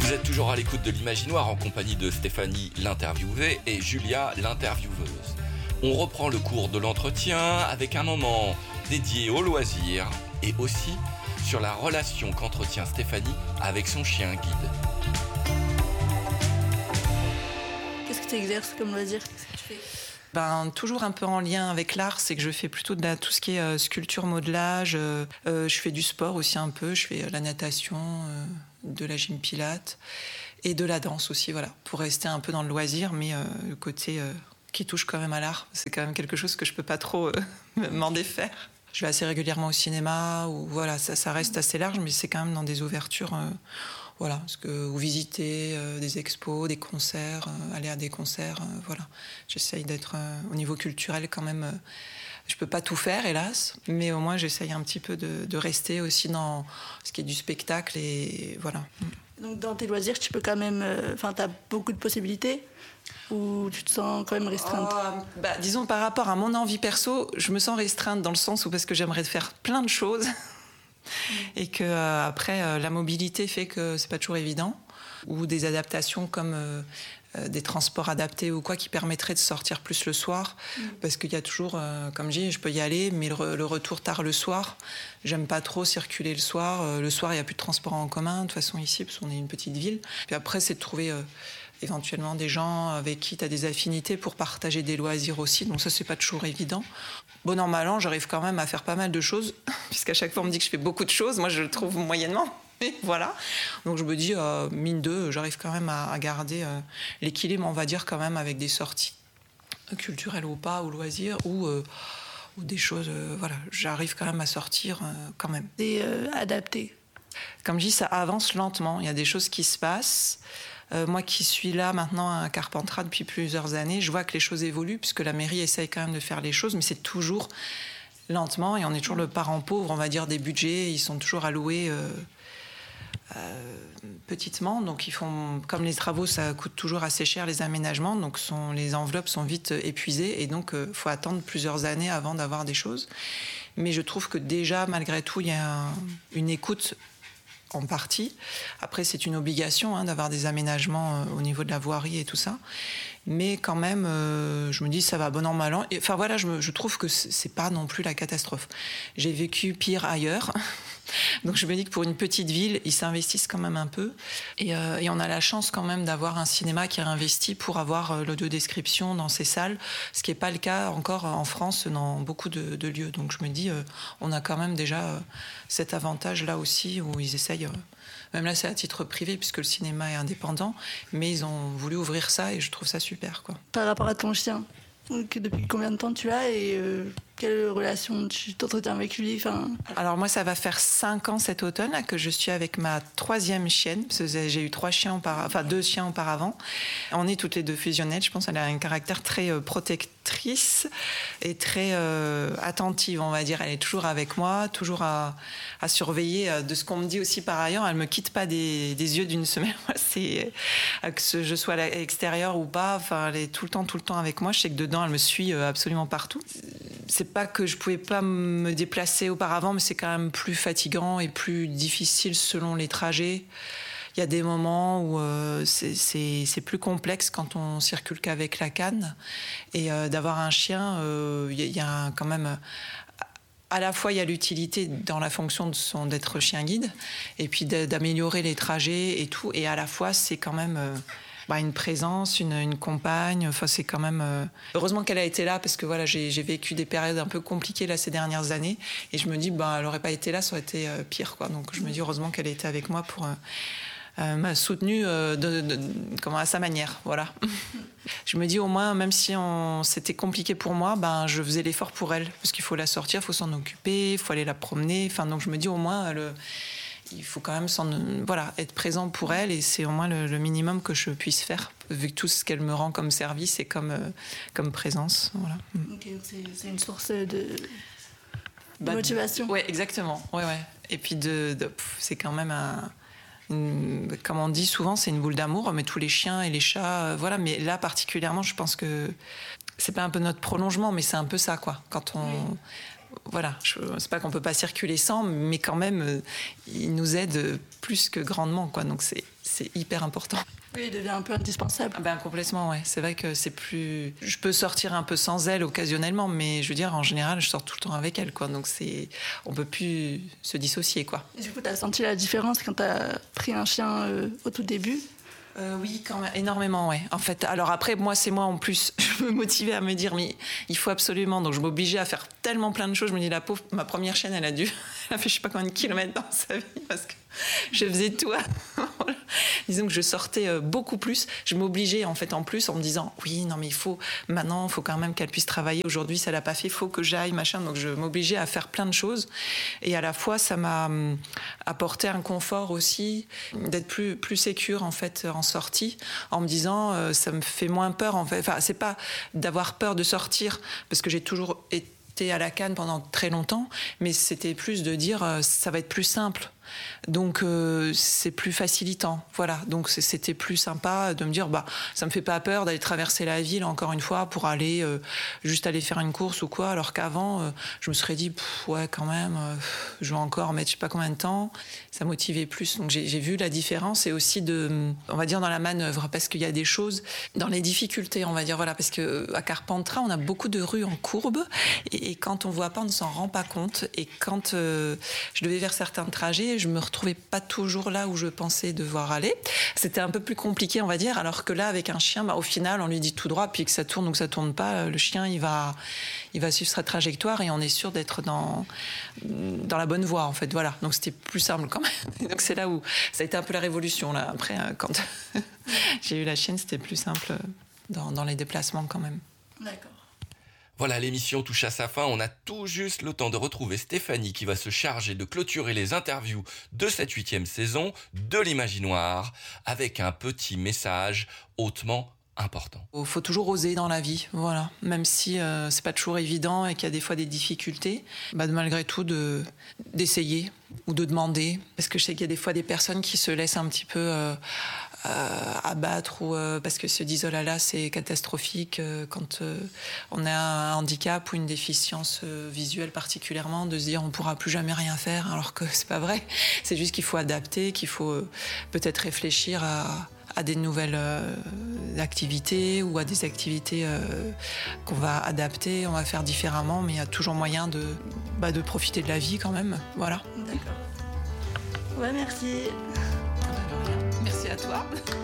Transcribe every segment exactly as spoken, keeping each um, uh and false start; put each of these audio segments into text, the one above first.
Vous êtes toujours à l'écoute de l'Imaginoire en compagnie de Stéphanie, l'interviewée, et Julia, l'intervieweuse. On reprend le cours de l'entretien avec un moment dédié aux loisirs et aussi sur la relation qu'entretient Stéphanie avec son chien guide. Qu'est-ce que tu exerces comme loisir? Qu'est-ce que tu fais? Ben, toujours un peu en lien avec l'art, c'est que je fais plutôt de la, tout ce qui est euh, sculpture, modelage. Euh, euh, je fais du sport aussi un peu, je fais euh, la natation, euh, de la gym pilate et de la danse aussi, voilà, pour rester un peu dans le loisir, mais euh, le côté euh, qui touche quand même à l'art, c'est quand même quelque chose que je peux pas trop euh, m'en défaire. Je vais assez régulièrement au cinéma, ou voilà, ça, ça reste assez large, mais c'est quand même dans des ouvertures. Euh, Voilà, parce que, ou visiter euh, des expos, des concerts, euh, aller à des concerts, euh, voilà. J'essaye d'être euh, au niveau culturel quand même. Euh, je peux pas tout faire, hélas, mais au moins j'essaye un petit peu de, de rester aussi dans ce qui est du spectacle et voilà. Donc dans tes loisirs, tu peux quand même, enfin, euh, t'as beaucoup de possibilités, ou tu te sens quand même restreinte? Oh, bah, disons par rapport à mon envie perso, je me sens restreinte dans le sens où parce que j'aimerais faire plein de choses. Et que euh, après euh, la mobilité fait que c'est pas toujours évident, ou des adaptations comme euh, euh, des transports adaptés ou quoi qui permettraient de sortir plus le soir, mmh. parce qu'il y a toujours euh, comme je dis, je peux y aller mais le, re, le retour tard le soir, j'aime pas trop circuler le soir, euh, le soir il y a plus de transport en commun de toute façon ici parce qu'on est une petite ville, puis après c'est de trouver euh, éventuellement des gens avec qui tu as des affinités pour partager des loisirs aussi, donc ça c'est pas toujours évident. Bon an mal an, j'arrive quand même à faire pas mal de choses, puisqu'à chaque fois on me dit que je fais beaucoup de choses, moi je le trouve moyennement, mais voilà. Donc je me dis, euh, mine de, j'arrive quand même à, à garder euh, l'équilibre, on va dire quand même, avec des sorties culturelles ou pas, ou loisirs, ou, euh, ou des choses, euh, voilà, j'arrive quand même à sortir euh, quand même. Et euh, adapté. Comme je dis, ça avance lentement, il y a des choses qui se passent. Euh, moi qui suis là maintenant à Carpentras depuis plusieurs années, je vois que les choses évoluent puisque la mairie essaye quand même de faire les choses, mais c'est toujours lentement et on est toujours le parent pauvre, on va dire, des budgets, ils sont toujours alloués euh, euh, petitement, donc ils font, comme les travaux ça coûte toujours assez cher, les aménagements, donc sont, les enveloppes sont vite épuisées et donc il euh, faut attendre plusieurs années avant d'avoir des choses. Mais je trouve que déjà malgré tout il y a un, une écoute en partie. Après, c'est une obligation hein, d'avoir des aménagements euh, au niveau de la voirie et tout ça. Mais quand même, euh, je me dis, ça va bon an, mal an. Et, enfin voilà, je, me, je trouve que c'est pas non plus la catastrophe. J'ai vécu pire ailleurs. Donc je me dis que pour une petite ville, ils s'investissent quand même un peu. Et, euh, et on a la chance quand même d'avoir un cinéma qui a investi pour avoir euh, l'audiodescription dans ses salles, ce qui n'est pas le cas encore en France dans beaucoup de, de lieux. Donc je me dis, euh, on a quand même déjà euh, cet avantage-là aussi où ils essayent... Euh, même là, c'est à titre privé puisque le cinéma est indépendant, mais ils ont voulu ouvrir ça et je trouve ça super, quoi. Par rapport à ton chien, donc, depuis combien de temps tu as et euh, quelle relation tu t'entretiens avec lui, enfin... Alors moi, ça va faire cinq ans cet automne là, que je suis avec ma troisième chienne, parce que j'ai eu trois chiens auparavant, enfin deux chiens auparavant. On est toutes les deux fusionnettes. Je pense qu'elle a un caractère très euh, protectrice et très euh, attentive, on va dire. Elle est toujours avec moi, toujours à, à surveiller euh, de ce qu'on me dit aussi par ailleurs. Elle me quitte pas des, des yeux d'une semaine. C'est euh, que je sois à l'extérieur ou pas. Enfin, elle est tout le temps, tout le temps avec moi. Je sais que dedans, elle me suit euh, absolument partout. C'est pas que je pouvais pas me déplacer auparavant, mais c'est quand même plus fatigant et plus difficile selon les trajets. Il y a des moments où euh, c'est, c'est, c'est plus complexe quand on circule qu'avec la canne. Et euh, d'avoir un chien, euh, il y a quand même... À la fois, il y a l'utilité dans la fonction de son, d'être chien guide, et puis d'améliorer les trajets et tout. Et à la fois, c'est quand même... Euh, Bah, une présence, une, une compagne, enfin c'est quand même... Euh... Heureusement qu'elle a été là, parce que voilà, j'ai, j'ai vécu des périodes un peu compliquées là, ces dernières années, et je me dis, bah, elle n'aurait pas été là, ça aurait été euh, pire, quoi. Donc je me dis, heureusement qu'elle a été avec moi pour... Euh, euh, m'a soutenue euh, de, de, de, comment, à sa manière, voilà. Je me dis, au moins, même si on, c'était compliqué pour moi, ben, je faisais l'effort pour elle, parce qu'il faut la sortir, il faut s'en occuper, il faut aller la promener, enfin, donc je me dis, au moins... Le, il faut quand même s'en, voilà, être présent pour elle et c'est au moins le, le minimum que je puisse faire vu que tout ce qu'elle me rend comme service et comme, euh, comme présence. Voilà. Ok, donc c'est, c'est une source de, de bah, motivation. Oui, exactement. Ouais, ouais. Et puis de, de, pff, c'est quand même un... Une, comme on dit souvent, c'est une boule d'amour, mais tous les chiens et les chats, euh, voilà. Mais là, particulièrement, je pense que c'est pas un peu notre prolongement, mais c'est un peu ça, quoi. Quand on... Oui. voilà, je, c'est pas qu'on peut pas circuler sans, mais quand même, euh, il nous aide plus que grandement, quoi. Donc c'est, c'est hyper important. Oui, il devient un peu indispensable. Ah ben complètement, ouais. C'est vrai que c'est plus. Je peux sortir un peu sans elle occasionnellement, mais je veux dire, en général, je sors tout le temps avec elle, quoi. Donc c'est, on peut plus se dissocier, quoi. Et du coup, t'as senti la différence quand t'as pris un chien euh, au tout début? Euh, oui, quand même, énormément, ouais. En fait, alors après, moi, c'est moi en plus, je me motivais à me dire, mais il faut absolument. Donc, je m'obligeais à faire tellement plein de choses. Je me dis, la pauvre, ma première chienne, elle a dû, elle a fait je sais pas combien de kilomètres dans sa vie parce que je faisais tout. Disons que je sortais beaucoup plus. Je m'obligeais en fait en plus en me disant, oui, non mais il faut maintenant, il faut quand même qu'elle puisse travailler. Aujourd'hui, ça l'a pas fait, il faut que j'aille, machin. Donc, je m'obligeais à faire plein de choses. Et à la fois, ça m'a apporté un confort aussi d'être plus plus sécure en fait en sortie, en me disant euh, ça me fait moins peur en fait. Enfin, c'est pas d'avoir peur de sortir parce que j'ai toujours été à la canne pendant très longtemps, mais c'était plus de dire euh, ça va être plus simple. Donc euh, c'est plus facilitant, voilà. Donc c'était plus sympa de me dire bah ça me fait pas peur d'aller traverser la ville encore une fois pour aller euh, juste aller faire une course ou quoi, alors qu'avant euh, je me serais dit pff, ouais quand même euh, je vais encore mettre je sais pas combien de temps, ça motivait plus. Donc j'ai, j'ai vu la différence et aussi de on va dire dans la manœuvre parce qu'il y a des choses dans les difficultés on va dire voilà parce que à Carpentras on a beaucoup de rues en courbe et, et quand on voit pas on ne s'en rend pas compte et quand euh, je devais faire certains trajets je me retrouvais pas toujours là où je pensais devoir aller. C'était un peu plus compliqué, on va dire, alors que là, avec un chien, bah, au final, on lui dit tout droit, puis que ça tourne ou que ça tourne pas, le chien, il va, il va suivre sa trajectoire et on est sûr d'être dans, dans la bonne voie, en fait. Voilà. Donc, c'était plus simple quand même. Donc, c'est là où ça a été un peu la révolution, là. Après, quand j'ai eu la chienne, c'était plus simple dans, dans les déplacements quand même. D'accord. Voilà, l'émission touche à sa fin. On a tout juste le temps de retrouver Stéphanie qui va se charger de clôturer les interviews de cette huitième saison de l'Imaginoire avec un petit message hautement important. Il faut toujours oser dans la vie, voilà. Même si euh, c'est pas toujours évident et qu'il y a des fois des difficultés, bah, malgré tout de, d'essayer ou de demander. Parce que je sais qu'il y a des fois des personnes qui se laissent un petit peu euh, euh, abattre ou euh, parce que se disent oh là là c'est catastrophique euh, quand euh, on a un handicap ou une déficience euh, visuelle particulièrement, de se dire on pourra plus jamais rien faire alors que c'est pas vrai. C'est juste qu'il faut adapter, qu'il faut euh, peut-être réfléchir à à des nouvelles euh, activités ou à des activités euh, qu'on va adapter, on va faire différemment, mais il y a toujours moyen de, bah, de profiter de la vie quand même. Voilà. D'accord. Ouais, merci. Merci à toi.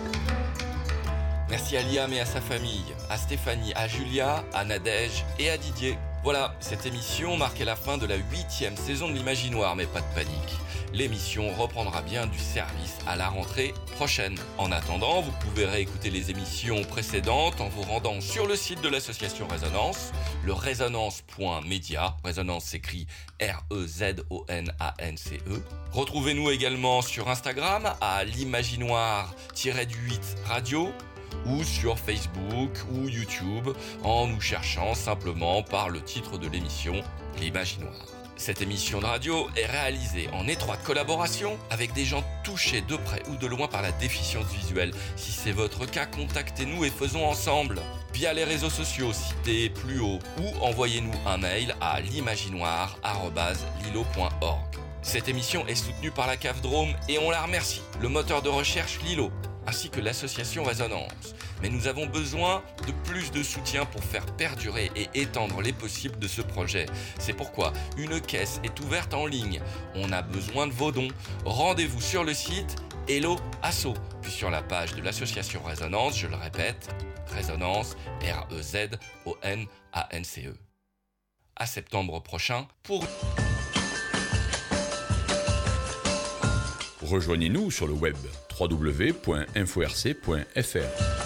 Merci à Liam et à sa famille, à Stéphanie, à Julia, à Nadège et à Didier. Voilà, cette émission marquait la fin de la huitième saison de l'Imaginoire, mais pas de panique. L'émission reprendra bien du service à la rentrée prochaine. En attendant, vous pouvez réécouter les émissions précédentes en vous rendant sur le site de l'association Résonance, le résonance point média. Résonance s'écrit R E Z O N A N C E. Retrouvez-nous également sur Instagram à l'imaginoire huit radio ou sur Facebook ou YouTube en nous cherchant simplement par le titre de l'émission L'Imaginoire. Cette émission de radio est réalisée en étroite collaboration avec des gens touchés de près ou de loin par la déficience visuelle. Si c'est votre cas, contactez-nous et faisons ensemble. Via les réseaux sociaux cités plus haut ou envoyez-nous un mail à l'imaginoire arobase lilo point org. Cette émission est soutenue par la C A F Drôme et on la remercie, le moteur de recherche Lilo, ainsi que l'association Résonance. Mais nous avons besoin de plus de soutien pour faire perdurer et étendre les possibles de ce projet. C'est pourquoi une caisse est ouverte en ligne. On a besoin de vos dons. Rendez-vous sur le site Hello Asso, puis sur la page de l'association Résonance, je le répète, Résonance, R E Z O N A N C E. À septembre prochain pour... Rejoignez-nous sur le web w w w point info r c point f r.